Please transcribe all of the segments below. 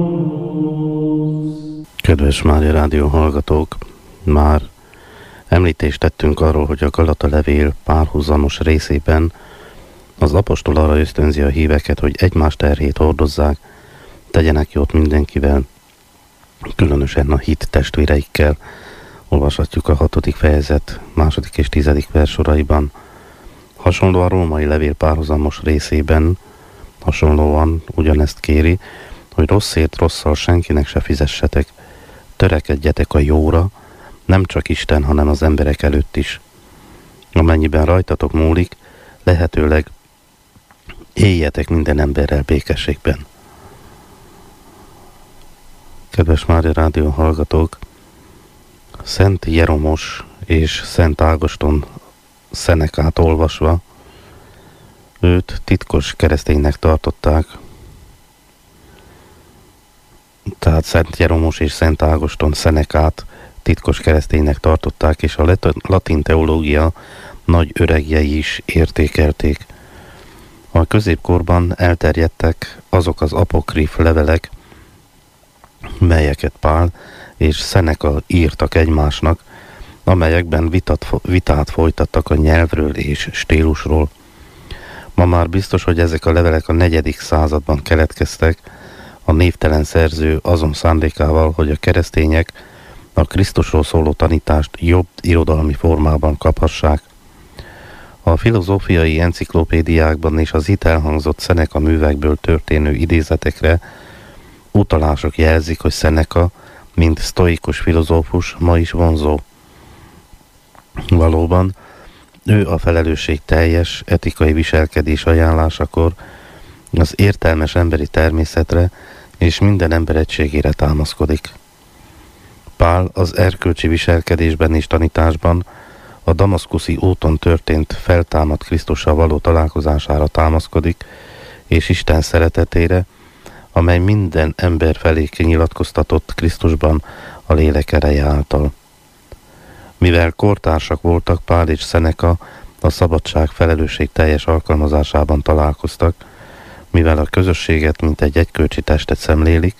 Kedves Mária Rádió hallgatók, már említést tettünk arról, hogy a Galata levél párhuzamos részében az apostol arra ösztönzi a híveket, hogy egymás terhét hordozzák, tegyenek jót mindenkivel, különösen a hit testvéreikkel. Olvashatjuk a 6. fejezet 2. és 10. vers soraiban. Hasonlóan a római levél párhuzamos részében hasonlóan ugyanezt kéri, hogy rosszért rosszal senkinek se fizessetek, törekedjetek a jóra, nem csak Isten, hanem az emberek előtt is. Amennyiben rajtatok múlik, lehetőleg éljetek minden emberrel békességben. Kedves Mária Rádió hallgatók, Szent Jeromos és Szent Ágoston Szenekát olvasva, őt titkos kereszténynek tartották, tehát Szent Jeromos és Szent Ágoston Szenekát titkos kereszténynek tartották, és a latin teológia nagy öregjei is értékelték. A középkorban elterjedtek azok az apokrif levelek, melyeket Pál és Szeneka írtak egymásnak, amelyekben vitát folytattak a nyelvről és stílusról. Ma már biztos, hogy ezek a levelek a 4. században keletkeztek, a névtelen szerző azon szándékával, hogy a keresztények a Krisztusról szóló tanítást jobb irodalmi formában kaphassák. A filozófiai enciklopédiákban és az itt elhangzott Szeneka művekből történő idézetekre utalások jelzik, hogy Szeneka, mint sztoikus filozófus, ma is vonzó. Valóban, ő a felelősség teljes etikai viselkedés ajánlásakor az értelmes emberi természetre és minden ember egységére támaszkodik. Pál az erkölcsi viselkedésben és tanításban a damaszkuszi úton történt feltámadt Krisztussal való találkozására támaszkodik, és Isten szeretetére, amely minden ember felé kinyilatkoztatott Krisztusban a lélek ereje által. Mivel kortársak voltak, Pál és Szeneka a szabadság felelősség teljes alkalmazásában találkoztak, mivel a közösséget, mint egy egykölcsi testet szemlélik,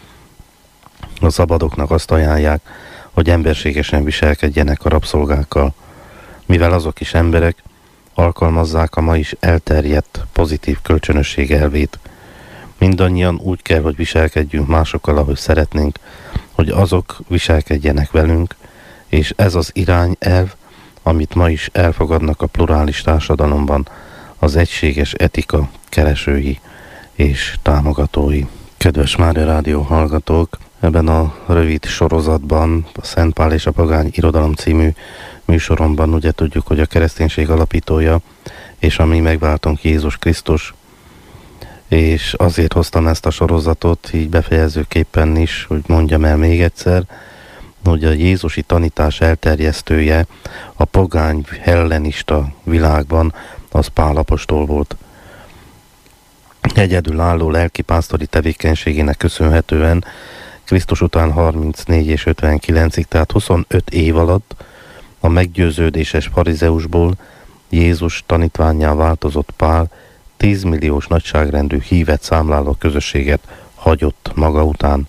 a szabadoknak azt ajánlják, hogy emberségesen viselkedjenek a rabszolgákkal, mivel azok is emberek, alkalmazzák a ma is elterjedt pozitív kölcsönösség elvét. Mindannyian úgy kell, hogy viselkedjünk másokkal, ahogy szeretnénk, hogy azok viselkedjenek velünk, és ez az irányelv, amit ma is elfogadnak a plurális társadalomban az egységes etika keresői és támogatói. Kedves Mária Rádió hallgatók, ebben a rövid sorozatban, a Szent Pál és a Pagány Irodalom című műsoromban ugye tudjuk, hogy a kereszténység alapítója és a mi megváltónk Jézus Krisztus, és azért hoztam ezt a sorozatot, így befejezőképpen is, hogy mondjam el még egyszer, hogy a jézusi tanítás elterjesztője a pogány hellenista világban az Pál apostol volt. Egyedülálló lelkipásztori tevékenységének köszönhetően Krisztus után 34 és 59-ig, tehát 25 év alatt a meggyőződéses farizeusból Jézus tanítvánnyá változott Pál 10 milliós nagyságrendű hívet számláló közösséget hagyott maga után.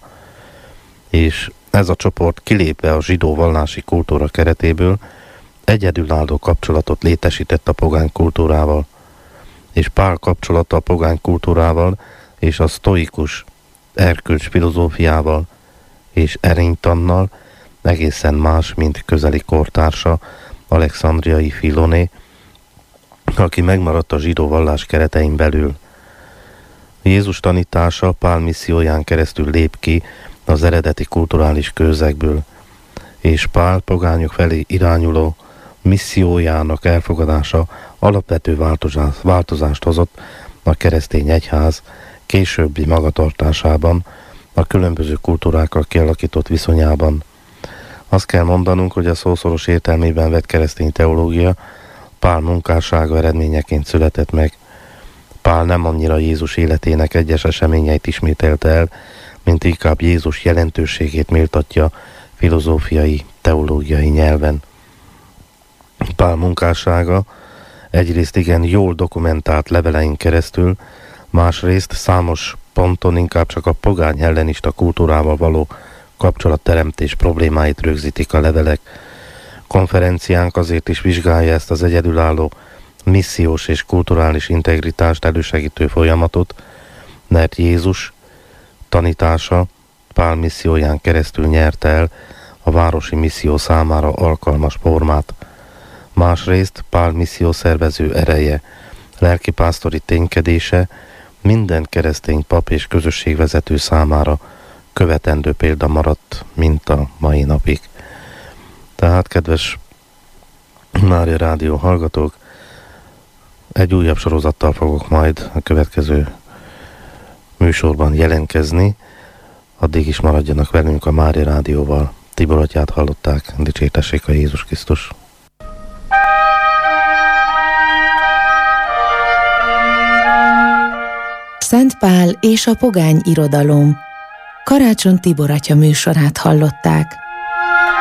És ez a csoport kilépve a zsidó vallási kultúra keretéből egyedülálló kapcsolatot létesített a pogány kultúrával. És Pál kapcsolata a pogány kultúrával és a sztoikus erkölcs filozófiával és erénytannal egészen más, mint közeli kortársa, alexandriai Filoné, aki megmaradt a zsidó vallás keretein belül. Jézus tanítása Pál misszióján keresztül lép ki az eredeti kulturális közegből, és Pál pogányok felé irányuló missziójának elfogadása alapvető változást hozott a keresztény egyház későbbi magatartásában, a különböző kultúrákkal kialakított viszonyában. Azt kell mondanunk, hogy a szószoros értelmében vett keresztény teológia Pál munkássága eredményeként született meg. Pál nem annyira Jézus életének egyes eseményeit ismételte el, mint inkább Jézus jelentőségét méltatja filozófiai, teológiai nyelven. Pál munkássága egyrészt igen jól dokumentált levelein keresztül, Másrészt számos ponton inkább csak a pogány hellenista kultúrával való kapcsolatteremtés problémáit rögzítik a levelek. Konferenciánk azért is vizsgálja ezt az egyedülálló missziós és kulturális integritást elősegítő folyamatot, mert Jézus tanítása Pál misszióján keresztül nyerte el a városi misszió számára alkalmas formát. Másrészt Pál misszió szervező ereje, lelkipásztori ténykedése minden keresztény pap és közösségvezető számára követendő példa maradt, mint a mai napig. Tehát, kedves Mária Rádió hallgatók, egy újabb sorozattal fogok majd a következő műsorban jelentkezni. Addig is maradjanak velünk a Mária Rádióval. Tibor atyát hallották, dicsértessék a Jézus Krisztus! Szent Pál és a pogány irodalom. Karácsony Tibor atya műsorát hallották.